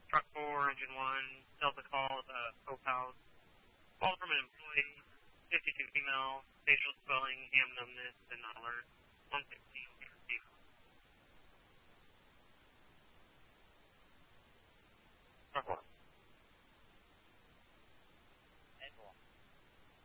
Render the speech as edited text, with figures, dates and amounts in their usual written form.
Truck 4, Engine 1, Delta call, Hope House. Call from an employee, 52 female, facial swelling, ham numbness, and alert. 115, receive. Truck 1.